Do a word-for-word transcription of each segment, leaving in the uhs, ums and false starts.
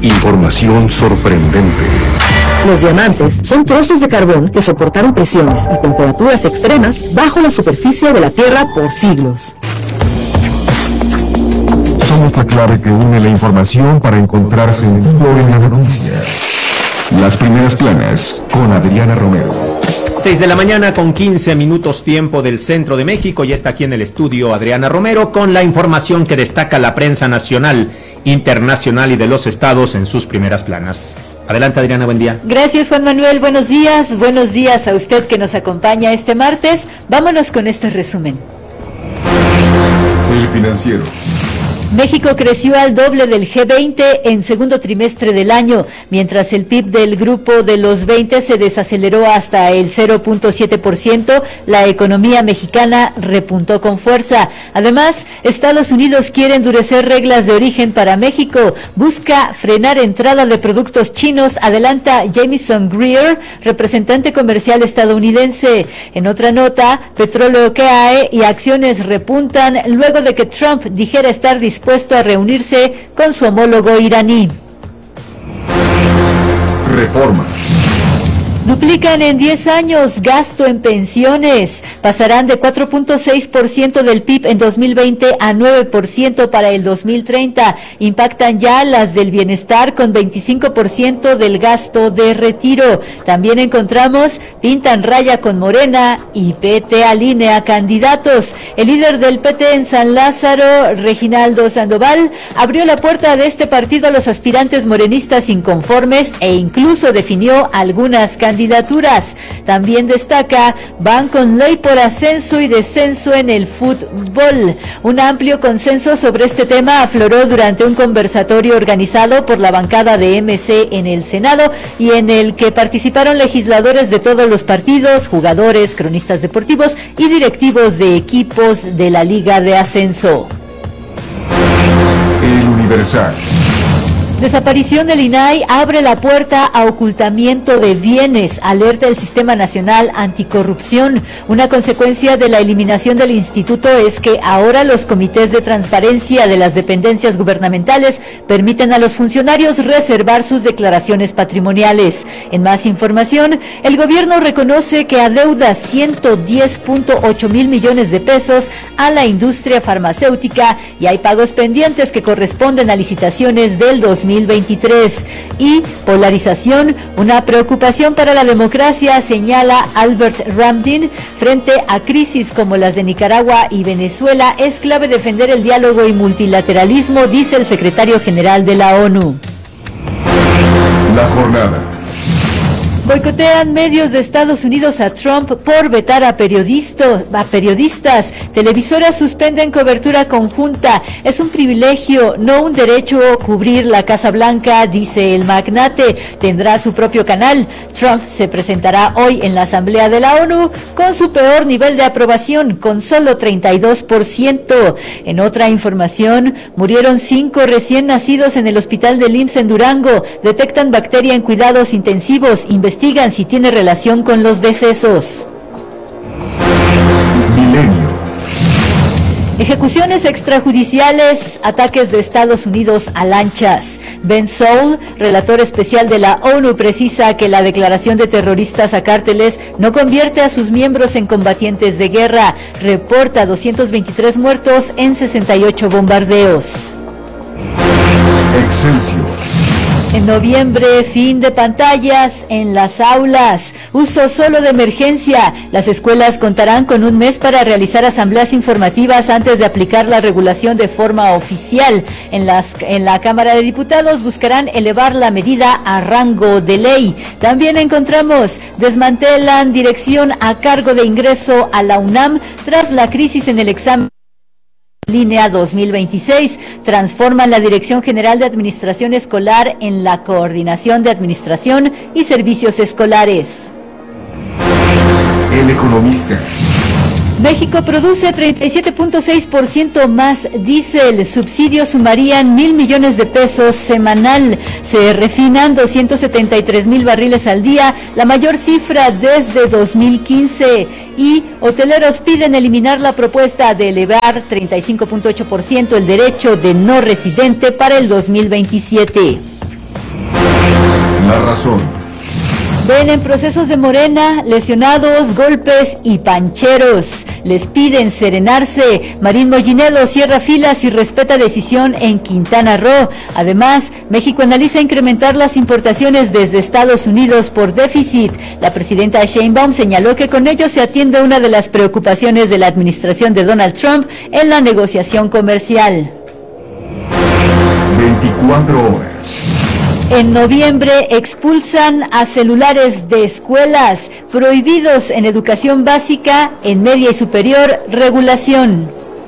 Información sorprendente. Los diamantes son trozos de carbón que soportaron presiones y temperaturas extremas bajo la superficie de la Tierra por siglos. Somos la clave que une la información para encontrar sentido en la noticia. Las primeras planas con Adriana Romero. seis de la mañana con quince minutos tiempo del centro de México. Ya está aquí en el estudio Adriana Romero con la información que destaca la prensa nacional, internacional y de los estados en sus primeras planas. Adelante, Adriana, buen día. Gracias, Juan Manuel, buenos días. Buenos días a usted que nos acompaña este martes. Vámonos con este resumen. El Financiero. México creció al doble del G veinte en segundo trimestre del año, mientras el P I B del grupo de los veinte se desaceleró hasta el cero punto siete por ciento, la economía mexicana repuntó con fuerza. Además, Estados Unidos quiere endurecer reglas de origen para México, busca frenar entrada de productos chinos, adelanta Jamieson Greer, representante comercial estadounidense. En otra nota, petróleo cae y acciones repuntan luego de que Trump dijera estar dispuesto a reunirse con su homólogo iraní. Reforma. Duplican en diez años gasto en pensiones. Pasarán de cuatro punto seis por ciento del P I B en dos mil veinte a nueve por ciento para el dos mil treinta. Impactan ya las del bienestar con veinticinco por ciento del gasto de retiro. También encontramos pintan raya con Morena y P T alinea candidatos. El líder del P T en San Lázaro, Reginaldo Sandoval, abrió la puerta de este partido a los aspirantes morenistas inconformes e incluso definió algunas candidaturas. Candidaturas. También destaca, van con ley por ascenso y descenso en el fútbol. Un amplio consenso sobre este tema afloró durante un conversatorio organizado por la bancada de M C en el Senado y en el que participaron legisladores de todos los partidos, jugadores, cronistas deportivos y directivos de equipos de la Liga de Ascenso. El Universal. Desaparición del I N A I abre la puerta a ocultamiento de bienes, alerta el Sistema Nacional Anticorrupción. Una consecuencia de la eliminación del instituto es que ahora los comités de transparencia de las dependencias gubernamentales permiten a los funcionarios reservar sus declaraciones patrimoniales. En más información, el gobierno reconoce que adeuda ciento diez punto ocho mil millones de pesos a la industria farmacéutica y hay pagos pendientes que corresponden a licitaciones del dos mil veintitrés. Y polarización, una preocupación para la democracia, señala Albert Ramdin. Frente a crisis como las de Nicaragua y Venezuela, es clave defender el diálogo y multilateralismo, dice el secretario general de la ONU. La jornada. Boicotean medios de Estados Unidos a Trump por vetar a periodistas, a periodistas. Televisoras suspenden cobertura conjunta. Es un privilegio, no un derecho, cubrir la Casa Blanca, dice el magnate. Tendrá su propio canal. Trump se presentará hoy en la Asamblea de la ONU con su peor nivel de aprobación, con solo treinta y dos por ciento. En otra información, murieron cinco recién nacidos en el hospital del I M S S en Durango. Detectan bacteria en cuidados intensivos. Investigan si tiene relación con los decesos. Milenio. Ejecuciones extrajudiciales, ataques de Estados Unidos a lanchas. Ben Saul, relator especial de la ONU, precisa que la declaración de terroristas a cárteles no convierte a sus miembros en combatientes de guerra. Reporta doscientos veintitrés muertos en sesenta y ocho bombardeos. Excelsior. En noviembre, fin de pantallas en las aulas. Uso solo de emergencia. Las escuelas contarán con un mes para realizar asambleas informativas antes de aplicar la regulación de forma oficial. En, las, en la Cámara de Diputados buscarán elevar la medida a rango de ley. También encontramos, desmantelan dirección a cargo de ingreso a la UNAM tras la crisis en el examen. Línea dos mil veintiséis, transforman la Dirección General de Administración Escolar en la Coordinación de Administración y Servicios Escolares. El Economista. México produce treinta y siete punto seis por ciento más diésel, subsidios sumarían mil millones de pesos semanal, se refinan doscientos setenta y tres mil barriles al día, la mayor cifra desde dos mil quince, y hoteleros piden eliminar la propuesta de elevar treinta y cinco punto ocho por ciento el derecho de no residente para el dos mil veintisiete. La razón. Ven en procesos de Morena, lesionados, golpes y pancheros. Les piden serenarse. Marín Mollinedo cierra filas y respeta decisión en Quintana Roo. Además, México analiza incrementar las importaciones desde Estados Unidos por déficit. La presidenta Sheinbaum señaló que con ello se atiende una de las preocupaciones de la administración de Donald Trump en la negociación comercial. veinticuatro horas. En noviembre expulsan a celulares de escuelas, prohibidos en educación básica, en media y superior, regulación.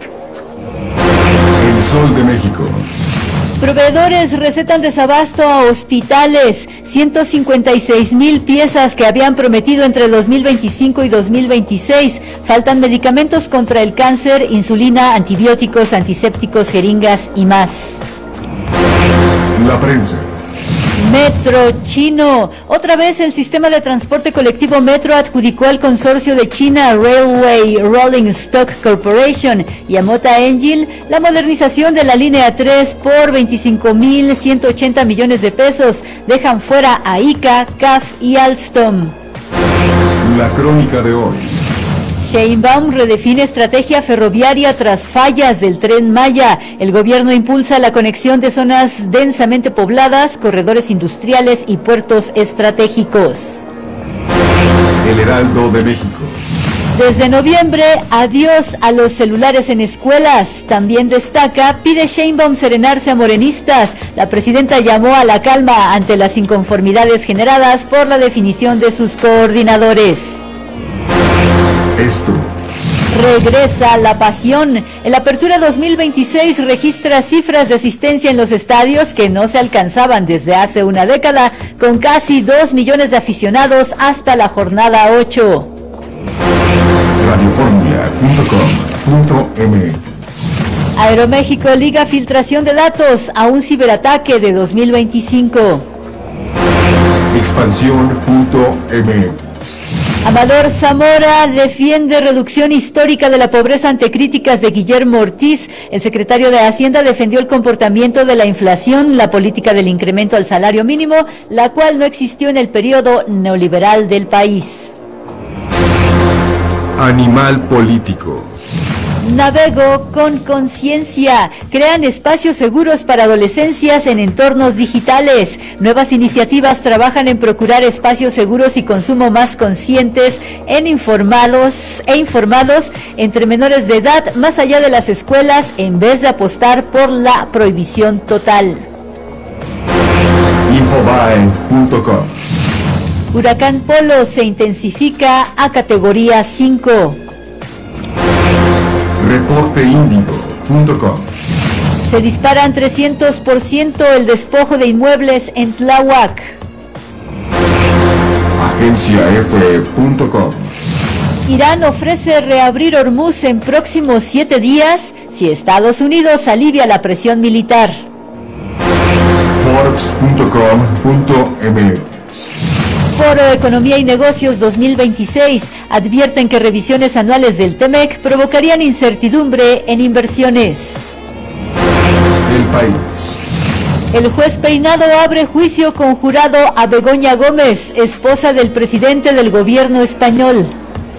El Sol de México. Proveedores recetan desabasto a hospitales, ciento cincuenta y seis mil piezas que habían prometido entre dos mil veinticinco y dos mil veintiséis. Faltan medicamentos contra el cáncer, insulina, antibióticos, antisépticos, jeringas y más. La prensa. Metro chino. Otra vez el sistema de transporte colectivo Metro adjudicó al consorcio de China Railway Rolling Stock Corporation y a Mota Engil la modernización de la línea tres por veinticinco mil ciento ochenta millones de pesos. Dejan fuera a I C A, C A F y Alstom. La crónica de hoy. Sheinbaum redefine estrategia ferroviaria tras fallas del Tren Maya. El gobierno impulsa la conexión de zonas densamente pobladas, corredores industriales y puertos estratégicos. El Heraldo de México. Desde noviembre, adiós a los celulares en escuelas. También destaca, pide Sheinbaum serenarse a morenistas. La presidenta llamó a la calma ante las inconformidades generadas por la definición de sus coordinadores. Esto. Regresa la pasión. El Apertura dos mil veintiséis registra cifras de asistencia en los estadios que no se alcanzaban desde hace una década, con casi dos millones de aficionados hasta la jornada ocho. radioformula punto com punto m x. Aeroméxico liga filtración de datos a un ciberataque de dos mil veinticinco. Expansión punto m x. Amador Zamora defiende reducción histórica de la pobreza ante críticas de Guillermo Ortiz. El secretario de Hacienda defendió el comportamiento de la inflación, la política del incremento al salario mínimo, la cual no existió en el periodo neoliberal del país. Animal político. Navego con conciencia. Crean espacios seguros para adolescencias en entornos digitales. Nuevas iniciativas trabajan en procurar espacios seguros y consumo más conscientes en informados e informados entre menores de edad, más allá de las escuelas, en vez de apostar por la prohibición total. Infobae punto com. Huracán Polo se intensifica a categoría cinco. reporte índigo punto com. Se disparan trescientos por ciento el despojo de inmuebles en Tláhuac. Agencia F punto com. Irán ofrece reabrir Hormuz en próximos siete días si Estados Unidos alivia la presión militar. Forbes punto com punto m x. Foro Economía y Negocios dos mil veintiséis advierten que revisiones anuales del TEMEC provocarían incertidumbre en inversiones. El País. El juez Peinado abre juicio conjurado a Begoña Gómez, esposa del presidente del gobierno español.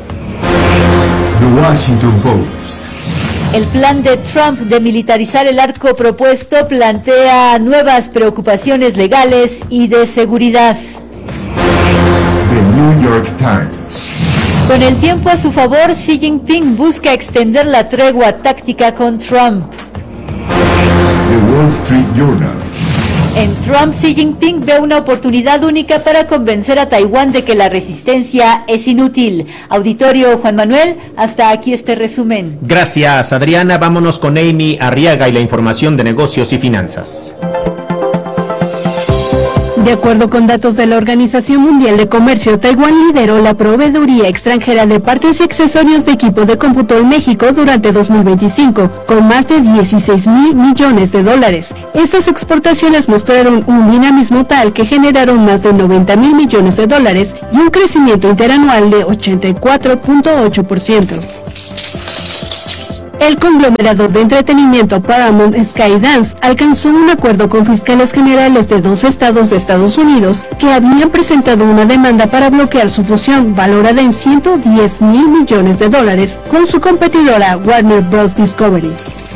The Washington Post. El plan de Trump de militarizar el arco propuesto plantea nuevas preocupaciones legales y de seguridad. The New York Times. Con el tiempo a su favor, Xi Jinping busca extender la tregua táctica con Trump. The Wall Street Journal. En Trump, Xi Jinping ve una oportunidad única para convencer a Taiwán de que la resistencia es inútil. Auditorio Juan Manuel, hasta aquí este resumen. Gracias, Adriana. Vámonos con Amy Arriaga y la información de negocios y finanzas. De acuerdo con datos de la Organización Mundial de Comercio, Taiwán lideró la proveeduría extranjera de partes y accesorios de equipo de cómputo en México durante dos mil veinticinco, con más de dieciséis mil millones de dólares. Estas exportaciones mostraron un dinamismo tal que generaron más de noventa mil millones de dólares y un crecimiento interanual de ochenta y cuatro punto ocho por ciento. El conglomerado de entretenimiento Paramount Skydance alcanzó un acuerdo con fiscales generales de dos estados de Estados Unidos que habían presentado una demanda para bloquear su fusión valorada en ciento diez mil millones de dólares con su competidora Warner Bros. Discovery.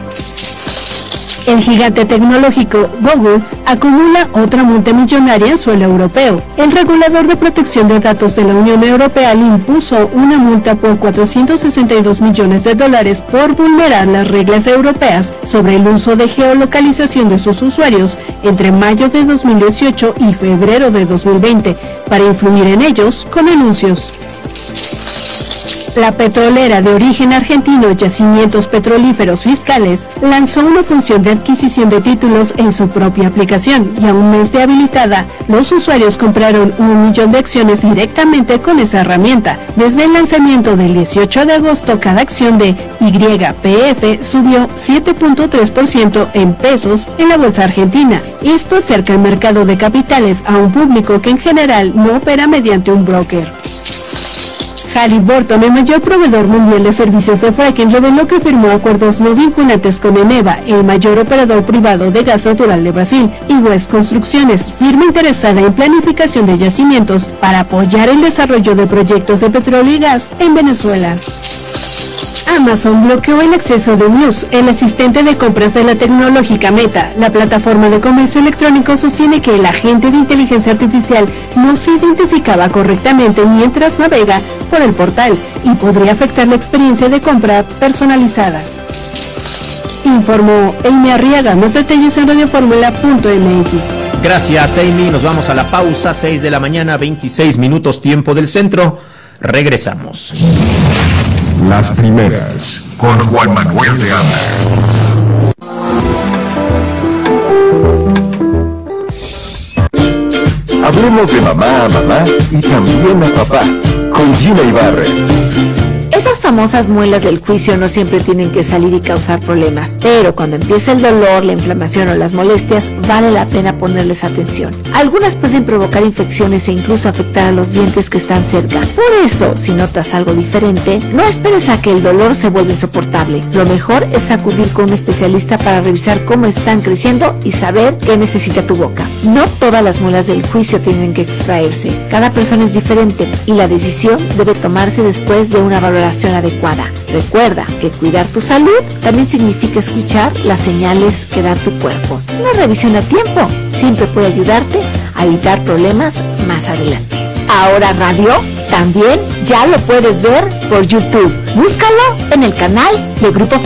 El gigante tecnológico Google acumula otra multa millonaria en suelo europeo. El regulador de protección de datos de la Unión Europea le impuso una multa por cuatrocientos sesenta y dos millones de dólares por vulnerar las reglas europeas sobre el uso de geolocalización de sus usuarios entre mayo de dos mil dieciocho y febrero de dos mil veinte para influir en ellos con anuncios. La petrolera de origen argentino Yacimientos Petrolíferos Fiscales lanzó una función de adquisición de títulos en su propia aplicación y a un mes de habilitada, los usuarios compraron un millón de acciones directamente con esa herramienta. Desde el lanzamiento del dieciocho de agosto, cada acción de Y P F subió siete punto tres por ciento en pesos en la bolsa argentina. Esto acerca el mercado de capitales a un público que en general no opera mediante un broker. Halliburton, el mayor proveedor mundial de servicios de fracking, reveló que firmó acuerdos no vinculantes con Eneva, el mayor operador privado de gas natural de Brasil, y West Construcciones, firma interesada en planificación de yacimientos para apoyar el desarrollo de proyectos de petróleo y gas en Venezuela. Amazon bloqueó el acceso de Muse, el asistente de compras de la tecnológica Meta. La plataforma de comercio electrónico sostiene que el agente de inteligencia artificial no se identificaba correctamente mientras navega por el portal y podría afectar la experiencia de compra personalizada. Informó Amy Arriaga. Más detalles en radioformula punto m x. Gracias, Amy. Nos vamos a la pausa. seis de la mañana, veintiséis minutos, tiempo del centro. Regresamos. Las primeras, con Juan Manuel de Anda. Hablemos de mamá a mamá y también a papá, con Gina Ibarra. Esas famosas muelas del juicio no siempre tienen que salir y causar problemas, pero cuando empieza el dolor, la inflamación o las molestias, vale la pena ponerles atención. Algunas pueden provocar infecciones e incluso afectar a los dientes que están cerca. Por eso, si notas algo diferente, no esperes a que el dolor se vuelva insoportable. Lo mejor es acudir con un especialista para revisar cómo están creciendo y saber qué necesita tu boca. No todas las muelas del juicio tienen que extraerse. Cada persona es diferente y la decisión debe tomarse después de una valoración adecuada. Recuerda que cuidar tu salud también significa escuchar las señales que da tu cuerpo. Una revisión a tiempo siempre puede ayudarte a evitar problemas más adelante. Ahora Radio también ya lo puedes ver por YouTube. Búscalo en el canal de Grupo